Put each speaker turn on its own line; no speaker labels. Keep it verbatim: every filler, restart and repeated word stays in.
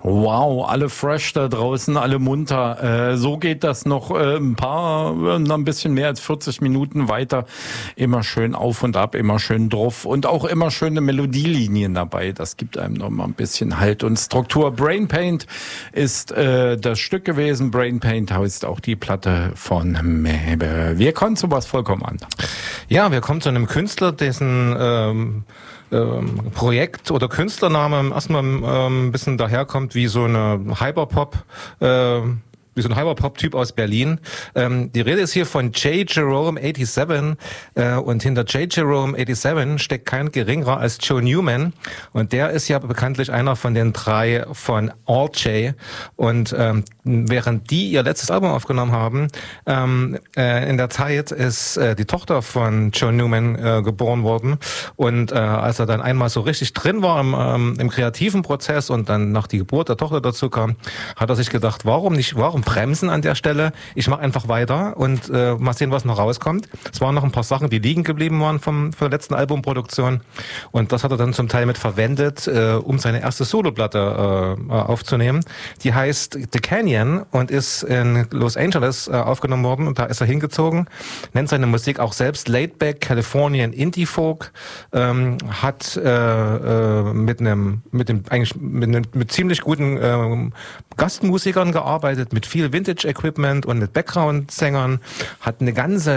Wow, alle fresh da draußen, alle munter. Äh, so geht das noch äh, ein paar, äh, ein bisschen mehr als vierzig Minuten weiter. Immer schön auf und ab, immer schön drauf und auch immer schöne Melodielinien dabei. Das gibt einem noch mal ein bisschen Halt und Struktur. Brain Paint ist äh, das Stück gewesen. Brain Paint heißt auch die Platte von Mäbe. Wir kommen zu was vollkommen anderem.
Ja, wir kommen zu einem Künstler, dessen ähm, ähm, Projekt oder Künstlername erstmal ähm, ein bisschen daherkommt wie so eine Hyperpop, äh, wie so ein Hyperpop-Typ aus Berlin. Ähm, die Rede ist hier von J. Jerome siebenundachtzig äh, und hinter J. Jerome siebenundachtzig steckt kein geringerer als Joe Newman und der ist ja bekanntlich einer von den drei von Alt-J und ähm, während die ihr letztes Album aufgenommen haben, ähm, äh, in der Zeit ist äh, die Tochter von Joe Newman äh, geboren worden und äh, als er dann einmal so richtig drin war im, ähm, im kreativen Prozess und dann nach die Geburt der Tochter dazu kam, hat er sich gedacht, warum nicht, warum bremsen an der Stelle? Ich mache einfach weiter und äh, mal sehen, was noch rauskommt. Es waren noch ein paar Sachen, die liegen geblieben waren vom, von der letzten Albumproduktion und das hat er dann zum Teil mit verwendet, äh, um seine erste Soloplatte äh, aufzunehmen. Die heißt The Canyon und ist in Los Angeles äh, aufgenommen worden und da ist er hingezogen, nennt seine Musik auch selbst Laidback Californian Indie Folk, ähm, hat äh, äh, mit einem mit dem eigentlich mit, einem, mit ziemlich guten äh, Gastmusikern gearbeitet, mit viel Vintage-Equipment und mit Background-Sängern, hat eine ganze